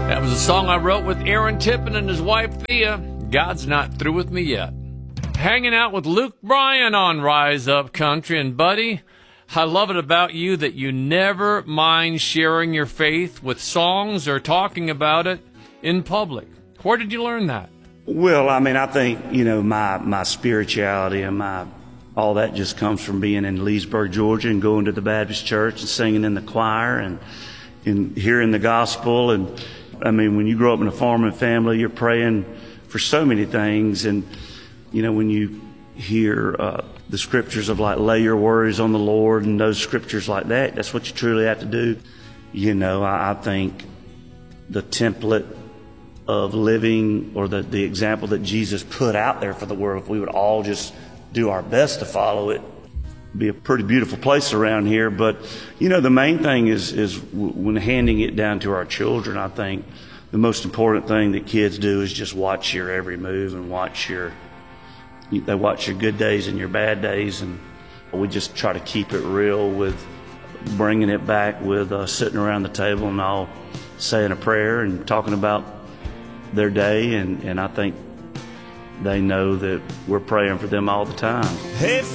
That was a song I wrote with Aaron Tippin and his wife Thea. God's Not Through With Me Yet. Hanging out with Luke Bryan on Rise Up Country. And buddy, I love it about you that you never mind sharing your faith with songs or talking about it in public. Where did you learn that? Well, I mean, I think, my spirituality and all that just comes from being in Leesburg, Georgia, and going to the Baptist church and singing in the choir and hearing the gospel. And I mean, when you grow up in a farming family, you're praying for so many things. And, when you hear the scriptures of like, lay your worries on the Lord and those scriptures like that, that's what you truly have to do. I think the template of living, or the example that Jesus put out there for the world, if we would all just do our best to follow it, it'd be a pretty beautiful place around here. But, the main thing is when handing it down to our children, I think the most important thing that kids do is just watch your every move and they watch your good days and your bad days. And we just try to keep it real with bringing it back with sitting around the table and all saying a prayer and talking about their day. And I think they know that we're praying for them all the time. Hey,